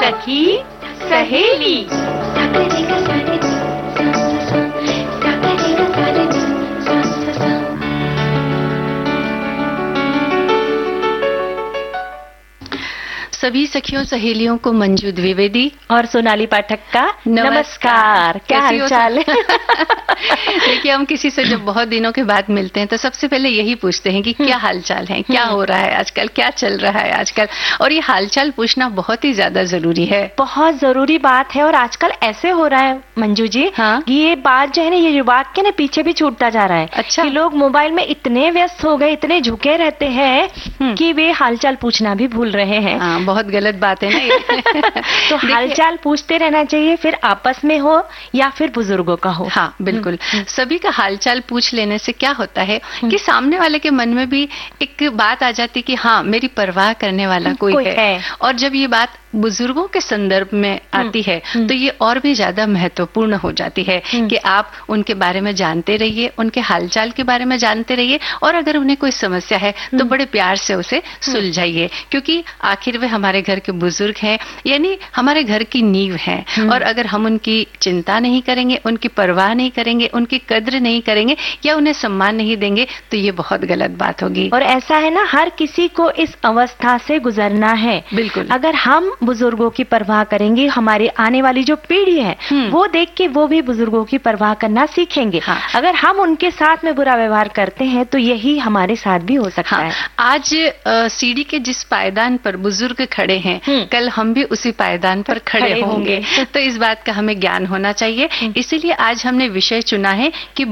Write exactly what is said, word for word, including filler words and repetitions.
सखी सहेली। सभी सखियों सहेलियों को मंजू द्विवेदी और सोनाली पाठक का नमस्कार। नमस्कार। क्या हाल चाल है? देखिए, हम किसी से जब बहुत दिनों के बाद मिलते हैं तो सबसे पहले यही पूछते हैं कि क्या हालचाल है, क्या हो रहा है आजकल, क्या चल रहा है आजकल। और ये हालचाल पूछना बहुत ही ज्यादा जरूरी है, बहुत जरूरी बात है। और आजकल ऐसे हो रहा है मंजू जी, हाँ? ये बात जो है ना, ये वाक्य के ना पीछे भी छूटता जा रहा है। अच्छा। कि लोग मोबाइल में इतने व्यस्त हो गए, इतने झुके रहते हैं कि वे हालचाल पूछना भी भूल रहे हैं। हाँ, बहुत गलत बात है ना ये। तो हालचाल पूछते रहना चाहिए, फिर आपस में हो या फिर बुजुर्गों का हो। हाँ बिल्कुल, सभी का हालचाल पूछ लेने से क्या होता है कि सामने वाले के मन में भी एक बात आ जाती कि हाँ, मेरी परवाह करने वाला कोई, कोई है।, है। और जब ये बात बुजुर्गों के संदर्भ में आती है तो ये और भी ज्यादा महत्वपूर्ण हो जाती है कि आप उनके बारे में जानते रहिए, उनके हालचाल के बारे में जानते रहिए, और अगर उन्हें कोई समस्या है तो बड़े प्यार से उसे सुलझाइए, क्योंकि आखिर वे हमारे घर के बुजुर्ग हैं, यानी हमारे घर की नींव है। और अगर हम उनकी चिंता नहीं करेंगे, उनकी परवाह नहीं करेंगे, उनकी कद्र नहीं करेंगे या उन्हें सम्मान नहीं देंगे तो ये बहुत गलत बात होगी। और ऐसा है ना, हर किसी को इस अवस्था से गुजरना है। बिल्कुल। अगर हम बुजुर्गों की परवाह करेंगे, हमारी आने वाली जो पीढ़ी है वो देख के वो भी बुजुर्गों की परवाह करना सीखेंगे। हाँ। अगर हम उनके साथ में बुरा व्यवहार करते हैं तो यही हमारे साथ भी हो सकता हाँ। है। आज सीढ़ी के जिस पायदान पर बुजुर्ग खड़े हैं, कल हम भी उसी पायदान पर खड़े, खड़े होंगे। तो इस बात का हमें ज्ञान होना चाहिए। इसीलिए आज हमने विषय चुना है कि